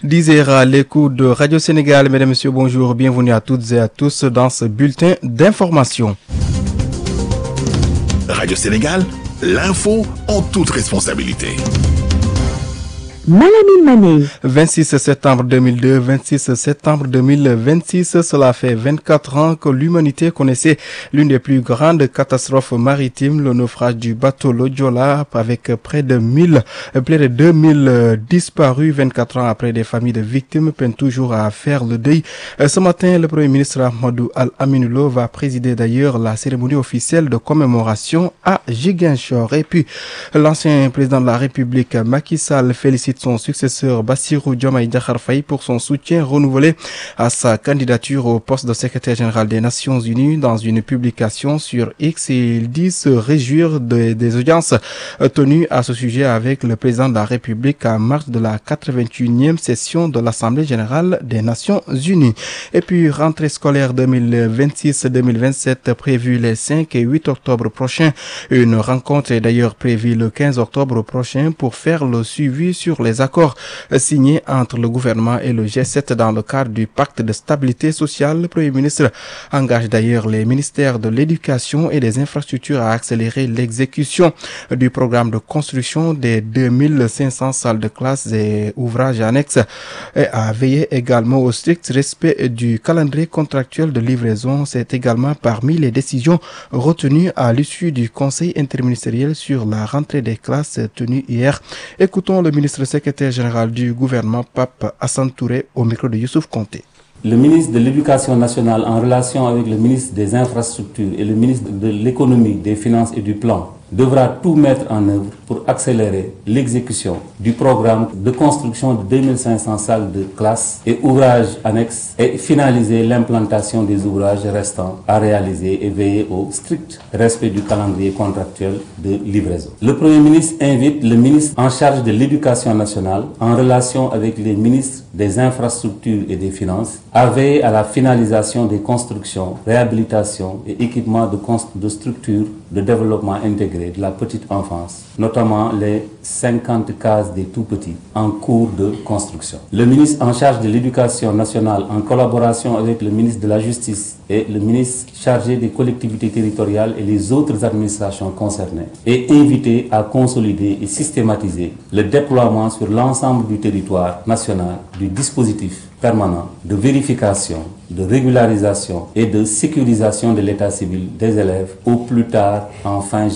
10h à l'écoute de Radio Sénégal. Mesdames et messieurs, bonjour. Bienvenue à toutes et à tous dans ce bulletin d'information. Radio Sénégal, l'info en toute responsabilité. Malamine Mané. 26 septembre 2002, 26 septembre 2026, cela fait 24 ans que l'humanité connaissait l'une des plus grandes catastrophes maritimes, le naufrage du bateau Le Joola, avec près de 2000 disparus. 24 ans après, des familles de victimes peinent toujours à faire le deuil. Ce matin, le Premier ministre Ahmadou Al-Aminou Lo va présider d'ailleurs la cérémonie officielle de commémoration à Ziguinchor. Et puis, l'ancien président de la République, Macky Sall, félicite son successeur Bassirou Diomaye Diakhar Faye pour son soutien renouvelé à sa candidature au poste de secrétaire général des Nations Unies. Dans une publication sur X, il dit se réjouir des audiences tenues à ce sujet avec le président de la République en marge de la 81e session de l'Assemblée générale des Nations Unies. Et puis, rentrée scolaire 2026-2027 prévue les 5 et 8 octobre prochains. Une rencontre est d'ailleurs prévue le 15 octobre prochain pour faire le suivi sur les accords signés entre le gouvernement et le G7 dans le cadre du pacte de stabilité sociale. Le Premier ministre engage d'ailleurs les ministères de l'éducation et des infrastructures à accélérer l'exécution du programme de construction des 2500 salles de classe et ouvrages annexes et à veiller également au strict respect du calendrier contractuel de livraison. C'est également parmi les décisions retenues à l'issue du conseil interministériel sur la rentrée des classes tenue hier. Écoutons le ministre secrétaire général du gouvernement, Pape Assane Touré, au micro de Youssouf Konté. Le ministre de l'Éducation nationale, en relation avec le ministre des Infrastructures et le ministre de l'Économie, des Finances et du Plan, devra tout mettre en œuvre pour accélérer l'exécution du programme de construction de 2500 salles de classe et ouvrages annexes et finaliser l'implantation des ouvrages restants à réaliser et veiller au strict respect du calendrier contractuel de livraison. Le Premier ministre invite le ministre en charge de l'Éducation nationale, en relation avec les ministres des Infrastructures et des Finances, à veiller à la finalisation des constructions, réhabilitation et équipements de structures de développement intégré de la petite enfance, notamment les 50 cases des tout-petits en cours de construction. Le ministre en charge de l'Éducation nationale, en collaboration avec le ministre de la Justice et le ministre chargé des collectivités territoriales et les autres administrations concernées, est invité à consolider et systématiser le déploiement sur l'ensemble du territoire national du dispositif permanent de vérification, de régularisation et de sécurisation de l'état civil des élèves au plus tard en fin